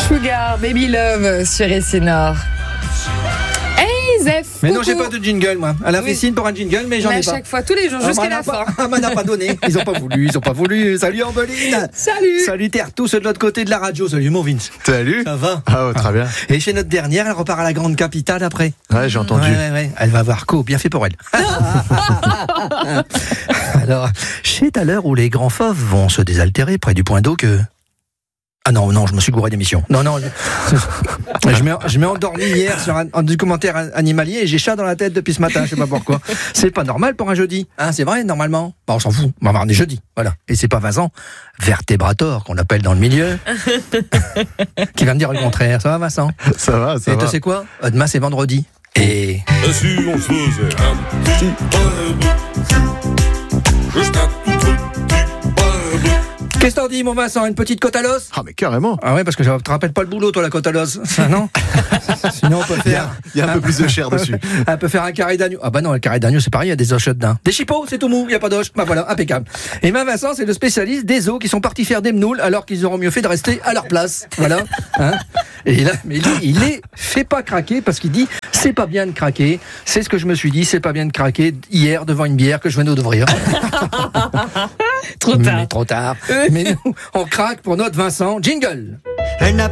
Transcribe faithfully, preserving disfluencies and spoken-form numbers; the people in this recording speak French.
Sugar, Baby Love sur Essénor. Hey Zef, mais coucou. non, j'ai pas de jingle, moi. Elle a fait signe pour un jingle, mais j'en mais ai à pas. chaque fois, tous les jours, Ah, jusqu'à m'en la a fin. pas- Ah, m'en a pas donné. Ils ont pas voulu, ils ont pas voulu. Salut Ambeline. Salut. Salutaires tous de l'autre côté de la radio. Salut mon Vince. Salut. Ça va? Ah, ouais, très bien. Et chez notre dernière, elle repart à la grande capitale après. Ouais, j'ai entendu. Ouais, ouais, ouais. Elle va voir Co, bien fait pour elle. Alors, je sais à l'heure où les grands fauves vont se désaltérer près du point d'eau que... Ah non, non, je me suis gouré d'émission. Non, non, je, je m'ai, je m'ai endormi hier sur un, un documentaire animalier et j'ai chat dans la tête depuis ce matin, je sais pas pourquoi. C'est pas normal pour un jeudi, hein, c'est vrai, normalement. Bon, on s'en fout, on va on est jeudi, voilà. Et c'est pas Vincent, vertébrator, qu'on appelle dans le milieu, qui va me dire le contraire. Ça va, Vincent? Ça va, ça Et va. toi, c'est quoi? Euh, Demain, c'est vendredi. Et... Et si on se faisait un petit barbecue, juste un tout petit barbecue. Qu'est-ce que t'en dis, mon Vincent? Une petite côte à l'os? Ah, mais carrément. Ah ouais, parce que je te rappelle pas le boulot, toi, la côte à l'os. Ah non? Sinon, on peut Il y a, faire... il y a un peu plus de chair dessus. On peut faire un carré d'agneau. Ah bah non, le carré d'agneau, c'est pareil, il y a des oches dedans. Des chipots, c'est tout mou, il n'y a pas d'oche. Bah voilà, impeccable. Et ben Vincent, c'est le spécialiste des os qui sont partis faire des mnoules alors qu'ils auront mieux fait de rester à leur place. Voilà. Hein, et là, mais lui, il les fait pas craquer parce qu'il dit, c'est pas bien de craquer. C'est ce que je me suis dit, c'est pas bien de craquer hier devant une bière que je venais d'ouvrir. Trop tard. Mais trop tard. Mais nous, on craque pour notre Vincent. Jingle. Elle n'a